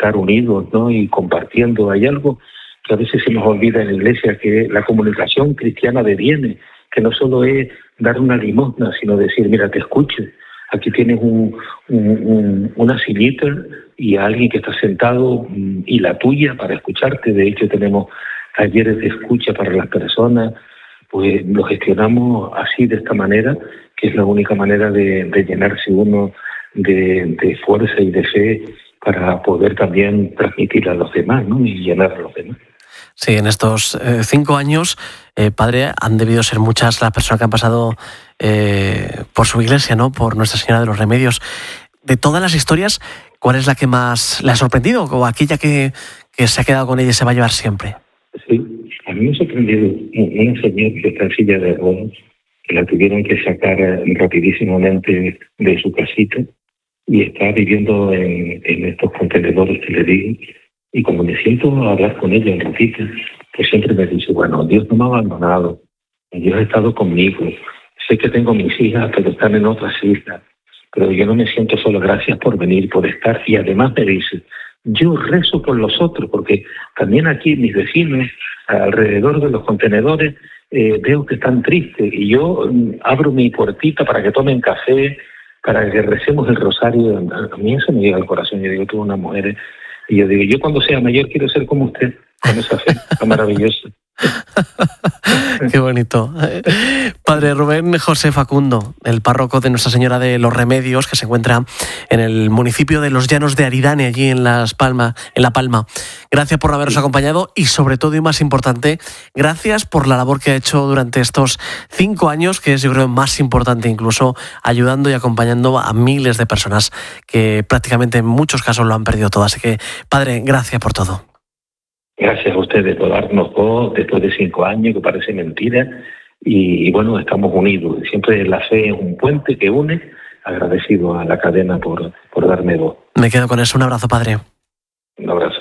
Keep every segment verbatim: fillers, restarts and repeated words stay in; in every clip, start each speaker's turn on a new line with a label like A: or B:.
A: estar unidos, ¿no? Y compartiendo. Hay algo que a veces se nos olvida en la Iglesia, que la comunicación cristiana deviene, que no solo es dar una limosna, sino decir, mira, te escucho. Aquí tienes un, un, un, una sillita y alguien que está sentado y la tuya para escucharte. De hecho, tenemos talleres de escucha para las personas. Pues lo gestionamos así, de esta manera, que es la única manera de, de llenarse uno de, de fuerza y de fe para poder también transmitir a los demás, ¿no? Y llenar a los demás.
B: Sí, en estos eh, cinco años, eh, padre, han debido ser muchas las personas que han pasado eh, por su iglesia, ¿no? Por Nuestra Señora de los Remedios. De todas las historias, ¿cuál es la que más le ha sorprendido o aquella que, que se ha quedado con ella y se va a llevar siempre?
A: Sí, a mí me ha sorprendido una señora que está en silla de ruedas, que la tuvieron que sacar rapidísimamente de su casita y está viviendo en, en estos contenedores que le digo. Y como me siento a hablar con ella un ratito, pues siempre me dice, bueno, Dios no me ha abandonado, Dios ha estado conmigo. Sé que tengo mis hijas, pero están en otras islas, pero yo no me siento solo. Gracias por venir, por estar. Y además me dice, yo rezo por los otros, porque también aquí mis vecinos, alrededor de los contenedores, eh, veo que están tristes. Y yo mm, abro mi puertita para que tomen café, para que recemos el rosario. A mí eso me llega al corazón. Yo digo, tú una mujer... Y yo digo, yo cuando sea mayor quiero ser como usted, con esa fe tan maravillosa.
B: Qué bonito. Padre Rubén José Facundo, el párroco de Nuestra Señora de los Remedios, que se encuentra en el municipio de Los Llanos de Aridane, allí en Las Palmas, en La Palma. Gracias por haberos acompañado y, sobre todo y más importante, gracias por la labor que ha hecho durante estos cinco años, que es, yo creo, más importante incluso, ayudando y acompañando a miles de personas que prácticamente en muchos casos lo han perdido todo. Así que, padre, gracias por todo.
A: Gracias a ustedes por darnos voz después de cinco años, que parece mentira, y, y bueno, estamos unidos. Siempre la fe es un puente que une. Agradecido a la cadena por, por darme voz.
B: Me quedo con eso. Un abrazo, padre.
A: Un abrazo.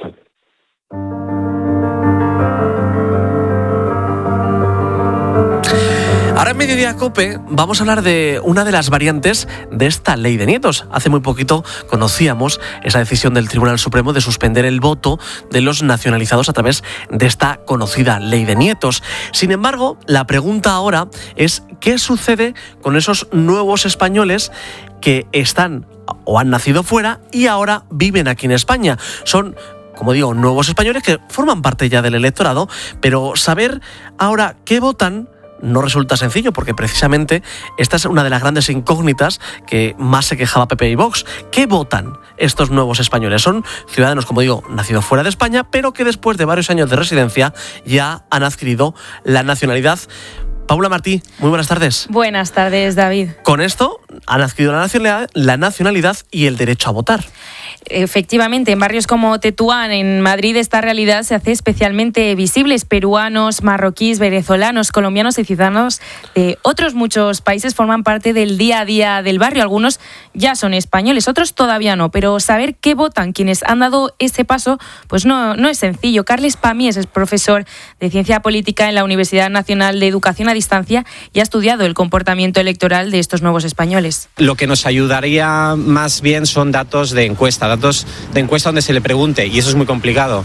B: Ahora en Mediodía COPE vamos a hablar de una de las variantes de esta ley de nietos. Hace muy poquito conocíamos esa decisión del Tribunal Supremo de suspender el voto de los nacionalizados a través de esta conocida ley de nietos. Sin embargo, la pregunta ahora es ¿qué sucede con esos nuevos españoles que están o han nacido fuera y ahora viven aquí en España? Son, como digo, nuevos españoles que forman parte ya del electorado, pero saber ahora qué votan no resulta sencillo, porque precisamente esta es una de las grandes incógnitas que más se quejaba P P y Vox. ¿Qué votan estos nuevos españoles? Son ciudadanos, como digo, nacidos fuera de España, pero que después de varios años de residencia ya han adquirido la nacionalidad. Paula Martí, muy buenas tardes.
C: Buenas tardes, David.
B: Con esto han adquirido la nacionalidad, la nacionalidad y el derecho a votar.
C: Efectivamente, en barrios como Tetuán, en Madrid, esta realidad se hace especialmente visible. Peruanos, marroquíes, venezolanos, colombianos y ciudadanos de otros muchos países forman parte del día a día del barrio. Algunos ya son españoles, otros todavía no. Pero saber qué votan quienes han dado ese paso, pues no, no es sencillo. Carles Pamies es profesor de Ciencia Política en la Universidad Nacional de Educación a Distancia y ha estudiado el comportamiento electoral de estos nuevos españoles.
D: Lo que nos ayudaría más bien son datos de encuesta, datos de encuesta donde se le pregunte, y eso es muy complicado,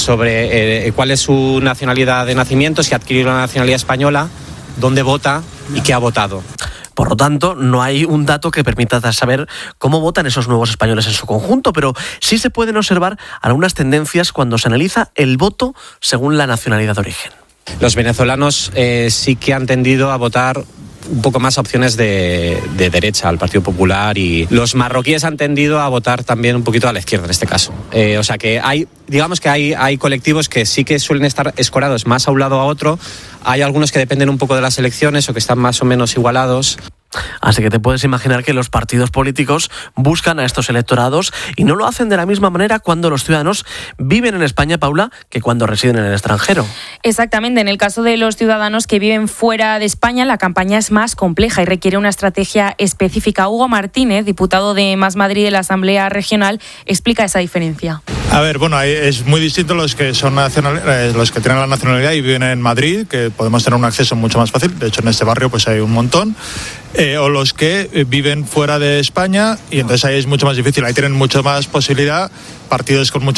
D: sobre eh, cuál es su nacionalidad de nacimiento, si ha adquirido la nacionalidad española, dónde vota y qué ha votado.
B: Por lo tanto, no hay un dato que permita saber cómo votan esos nuevos españoles en su conjunto, pero sí se pueden observar algunas tendencias cuando se analiza el voto según la nacionalidad de origen.
D: Los venezolanos eh, sí que han tendido a votar un poco más a opciones de, de derecha, al Partido Popular, y los marroquíes han tendido a votar también un poquito a la izquierda en este caso. Eh, o sea que hay, digamos que hay, hay colectivos que sí que suelen estar escorados más a un lado a otro. Hay algunos que dependen un poco de las elecciones o que están más o menos igualados.
B: Así que te puedes imaginar que los partidos políticos buscan a estos electorados y no lo hacen de la misma manera cuando los ciudadanos viven en España, Paula, que cuando residen en el extranjero.
C: Exactamente. En el caso de los ciudadanos que viven fuera de España, la campaña es más compleja y requiere una estrategia específica. Hugo Martínez, diputado de Más Madrid de la Asamblea Regional, explica esa diferencia.
E: A ver, bueno, es muy distinto los que son nacional, eh, los que tienen la nacionalidad y viven en Madrid, que podemos tener un acceso mucho más fácil. De hecho, en este barrio pues hay un montón. Eh, o los que viven fuera de España y entonces ahí es mucho más difícil. Ahí tienen mucho más posibilidad partidos con mucho